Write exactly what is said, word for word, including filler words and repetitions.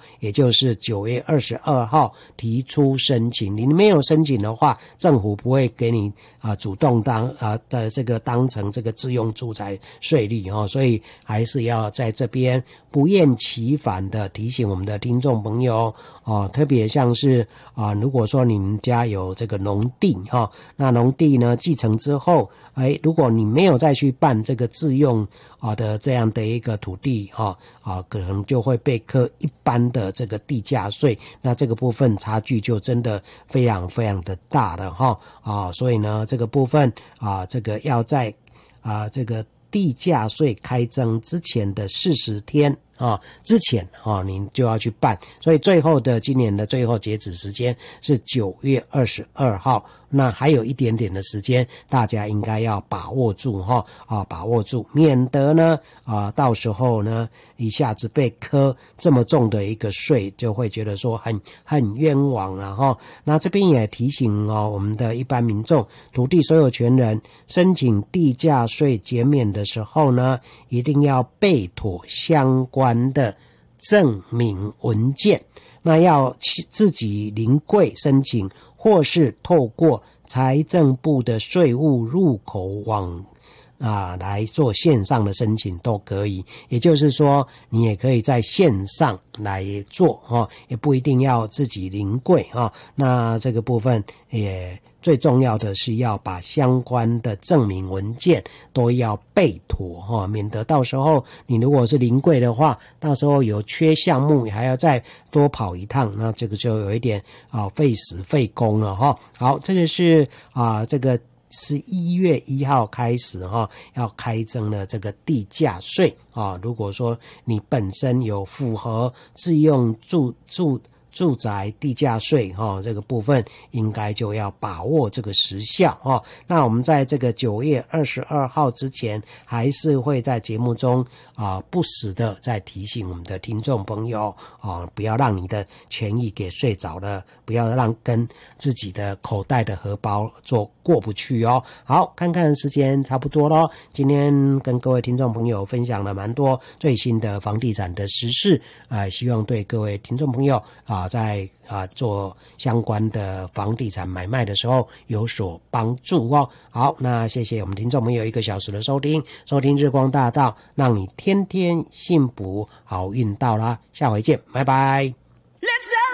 也就是九月二十二号提出申请。你没有申请的话，政府不会给你啊主动当啊的这个当成这个自用住宅税率哈、哦，所以还是要在这边不厌其烦的提醒我们的听众朋友哦，特别像是啊，如果说你们家有这个农地哈、哦，那农地呢继承之后，哎，如果你没有再去办这个自用啊的这样的一个土地哈啊，可能就会被课一般的这个地价税，那这个部分差距就真的非常非常的大了哈啊，所以呢这个部分啊，这个要在啊这个地价税开征之前的四十天啊，之前啊，您就要去办，所以最后的今年的最后截止时间是九月二十二号，那还有一点点的时间，大家应该要把握住哈啊，把握住，免得呢啊，到时候呢一下子被课这么重的一个税，就会觉得说很很冤枉了哈。那这边也提醒哦，我们的一般民众，土地所有权人申请地价税减免的时候呢，一定要备妥相关的证明文件，那要自己临柜申请，或是透过财政部的税务入口网啊来做线上的申请都可以。也就是说，你也可以在线上来做哈、哦，也不一定要自己临柜哈、哦。那这个部分也最重要的是要把相关的证明文件都要备妥哈，免得到时候你如果是临柜的话，到时候有缺项目还要再多跑一趟，那这个就有一点啊费时费工了哈。好，这个是啊这个十一月一号开始哈，要开征了这个地价税啊。如果说你本身有符合自用住住住宅地价税哈、哦，这个部分应该就要把握这个时效哈、哦。那我们在这个九月二十二号之前，还是会在节目中啊不时的再提醒我们的听众朋友啊，不要让你的权益给睡着了，不要让跟自己的口袋的荷包做过不去哦。好，看看时间差不多咯，今天跟各位听众朋友分享了蛮多最新的房地产的时事啊、呃，希望对各位听众朋友啊。在啊做相关的房地产买卖的时候有所帮助哦。好，那谢谢我们听众朋友一个小时的收听，收听日光大道，让你天天幸福好运到啦，下回见，拜拜。